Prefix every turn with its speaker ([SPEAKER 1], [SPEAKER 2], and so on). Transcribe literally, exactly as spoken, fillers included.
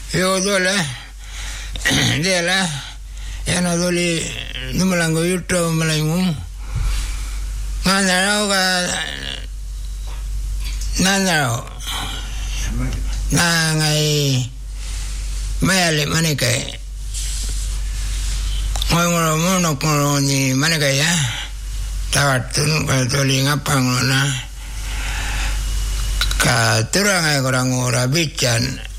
[SPEAKER 1] Yo dole. Dela. Ya na doli numalango yuto malangu. Nandaro ka Nandaro. Na ngai mayale manikai. Ngoi ngoro mono kono ni manikai ya. Tawatun ka doli ngapang na. Ka turang ay korang ora bican